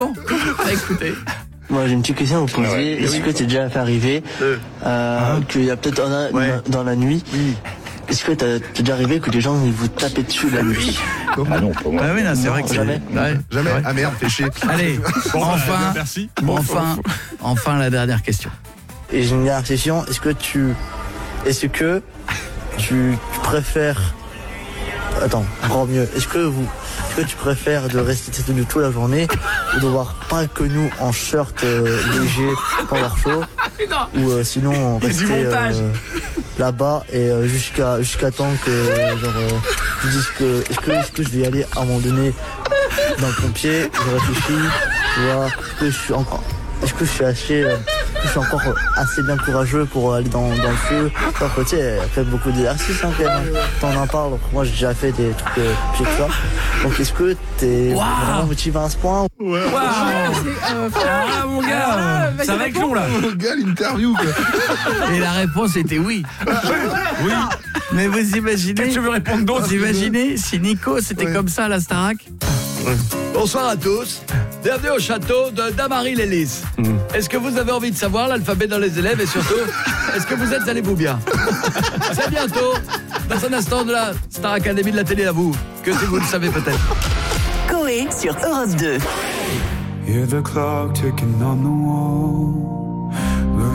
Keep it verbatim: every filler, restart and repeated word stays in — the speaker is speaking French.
Bon, écoutez. Moi j'ai une petite question à vous poser. Ouais, ouais. Est-ce Oui. que t'es déjà fait arriver euh, Hein qu'il y a peut-être dans, la- Ouais. dans la nuit, Oui. est-ce que t'as, t'es déjà arrivé que des gens ils vous tapaient dessus la nuit? Ah non, pas moi. Ah oui, non, c'est vrai que c'est... Jamais. Ouais. Jamais. Ouais. Ah merde, péché. Allez, enfin, merci. enfin, enfin la dernière question. Et j'ai une dernière question. Est-ce que tu, est-ce que tu, tu préfères, attends, encore mieux. Est-ce que vous, est-ce que tu préfères de rester tête de tout la journée ou de voir pas que nous en shirt euh, léger pendant leur show, ou euh, sinon Il y a du rester montage. euh, là-bas et euh, jusqu'à jusqu'à temps que euh, genre euh, tu dises que est-ce que est-ce que je vais y aller à un moment donné dans le pompier, je réfléchis, tu vois, est-ce que je suis encore, est-ce que je suis assez, euh, je suis encore assez bien courageux pour aller dans, dans le feu. Alors que tu sais, elle fait beaucoup d'exercices hein, quand même. T'en en parles. Moi j'ai déjà fait des trucs euh, pieds que ça. Donc est-ce que t'es Wow. vraiment motivé à ce point? Waouh. Ah mon gars, ça va être long là. Le gars, l'interview, quoi. Et la réponse était oui. Oui. Mais vous imaginez, Qu'est-ce que tu veux répondre d'autre? vous imaginez si Nico c'était Ouais. comme ça à la Starac? Bonsoir à tous. Bienvenue au château de Damary-les-Lys. Est-ce que vous avez envie de savoir l'alphabet dans les élèves et surtout, est-ce que vous êtes allez-vous bien? C'est bientôt, dans un instant de la Star Academy de la télé à vous, que si vous le savez peut-être. Coé sur Europe deux. Hear the clock ticking on the wall.